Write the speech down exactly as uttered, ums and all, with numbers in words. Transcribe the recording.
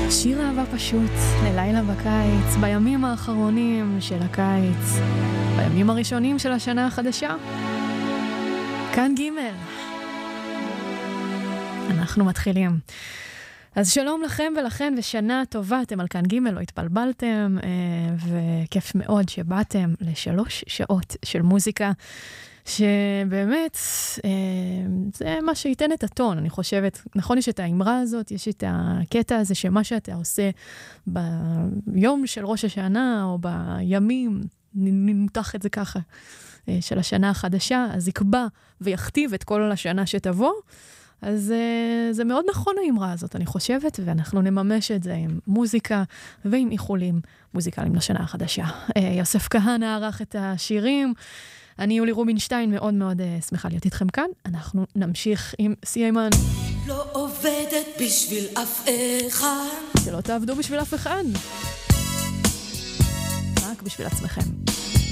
שיר אהבה פשוט ללילה בקיץ, בימים האחרונים של הקיץ, בימים הראשונים של השנה החדשה. כאן ג' אנחנו מתחילים. אז שלום לכם ולכן ושנה טובה, אתם על כאן ג' לא התבלבלתם, וכיף מאוד שבאתם לשלוש שעות של מוזיקה, שבאמת זה מה שייתן את הטון, אני חושבת. נכון, יש את האמרה הזאת, יש את הקטע הזה שמה שאתה עושה ביום של ראש השנה או בימים, נמתח את זה ככה, של השנה החדשה, אז יקבע ויכתיב את כל השנה שתבוא. אז uh, זה מאוד נכון האמרה הזאת, אני חושבת, ואנחנו נממש את זה עם מוזיקה ועם איחולים מוזיקליים לשנה החדשה. Uh, יוסף כהנא ערך את השירים, אני יולי רובינשטיין, מאוד מאוד uh, שמחה להיות איתכם כאן. אנחנו נמשיך עם סיימן. לא עובדת בשביל אף אחד. שלא תעבדו בשביל אף אחד. רק בשביל עצמכם.